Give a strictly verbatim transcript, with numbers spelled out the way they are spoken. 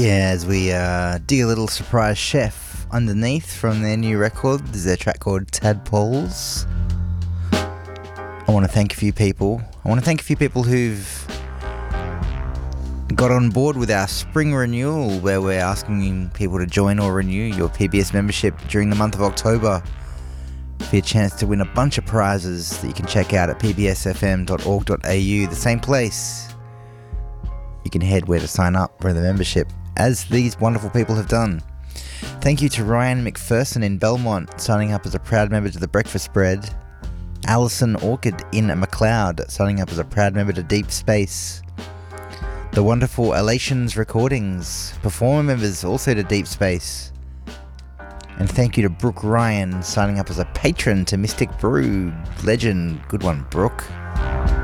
Yeah, as we uh, dig a little surprise chef underneath from their new record. This is their track called Tadpoles. I want to thank a few people. I want to thank a few people who've got on board with our spring renewal, where we're asking people to join or renew your P B S membership during the month of October for your chance to win a bunch of prizes that you can check out at p b s f m dot org dot a u, the same place you can head where to sign up for the membership, as these wonderful people have done. Thank you to Ryan McPherson in Belmont, signing up as a proud member to the Breakfast Spread. Alison Orchid in McLeod, signing up as a proud member to Deep Space. The wonderful Elations Recordings, performer members also to Deep Space. And thank you to Brooke Ryan, signing up as a patron to Mystic Brew. Legend. Good one, Brooke.